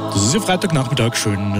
Das ist ja Freitagnachmittag.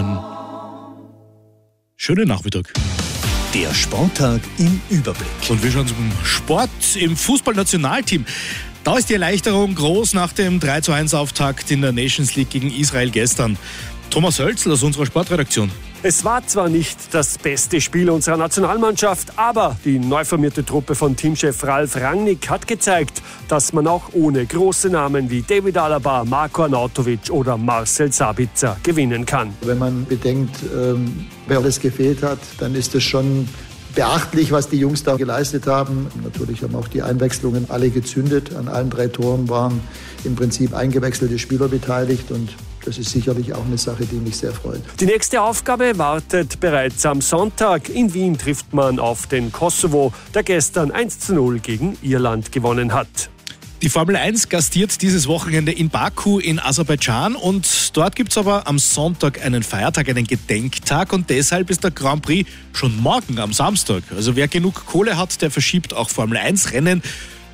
Schönen Nachmittag. Der Sporttag im Überblick. Und wir schauen zum Sport im Fußballnationalteam. Da ist die Erleichterung groß nach dem 3:1-Auftakt in der Nations League gegen Israel gestern. Thomas Hölzl aus unserer Sportredaktion. Es war zwar nicht das beste Spiel unserer Nationalmannschaft, aber die neu formierte Truppe von Teamchef Ralf Rangnick hat gezeigt, dass man auch ohne große Namen wie David Alaba, Marko Arnautovic oder Marcel Sabitzer gewinnen kann. Wenn man bedenkt, wer alles gefehlt hat, dann ist es schon beachtlich, was die Jungs da geleistet haben. Natürlich haben auch die Einwechslungen alle gezündet. An allen 3 Toren waren im Prinzip eingewechselte Spieler beteiligt und das ist sicherlich auch eine Sache, die mich sehr freut. Die nächste Aufgabe wartet bereits am Sonntag. In Wien trifft man auf den Kosovo, der gestern 1:0 gegen Irland gewonnen hat. Die Formel 1 gastiert dieses Wochenende in Baku in Aserbaidschan und dort gibt es aber am Sonntag einen Feiertag, einen Gedenktag und deshalb ist der Grand Prix schon morgen am Samstag. Also wer genug Kohle hat, der verschiebt auch Formel 1 Rennen.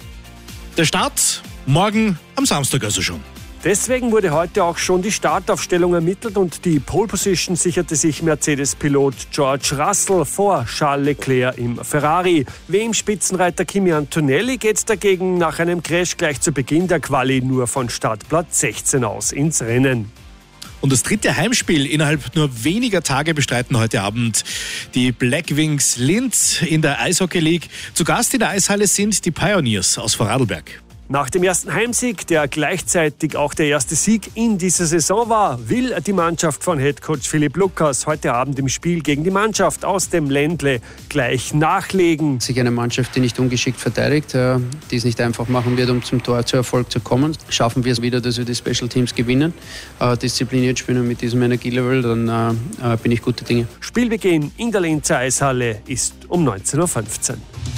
Der Start morgen am Samstag also schon. Deswegen wurde heute auch schon die Startaufstellung ermittelt und die Pole Position sicherte sich Mercedes-Pilot George Russell vor Charles Leclerc im Ferrari. WM-Spitzenreiter Kimi Antonelli geht dagegen nach einem Crash gleich zu Beginn der Quali nur von Startplatz 16 aus ins Rennen. Und das 3. Heimspiel innerhalb nur weniger Tage bestreiten heute Abend die Black Wings Linz in der Eishockey League. Zu Gast in der Eishalle sind die Pioneers aus Vorarlberg. Nach dem ersten Heimsieg, der gleichzeitig auch der erste Sieg in dieser Saison war, will die Mannschaft von Headcoach Philipp Lucas heute Abend im Spiel gegen die Mannschaft aus dem Ländle gleich nachlegen. Sich eine Mannschaft, die nicht ungeschickt verteidigt, die es nicht einfach machen wird, um zum Tor zu Erfolg zu kommen. Schaffen wir es wieder, dass wir die Special Teams gewinnen, diszipliniert spielen und mit diesem Energielevel, dann bin ich guter Dinge. Spielbeginn in der Linzer Eishalle ist um 19:15 Uhr.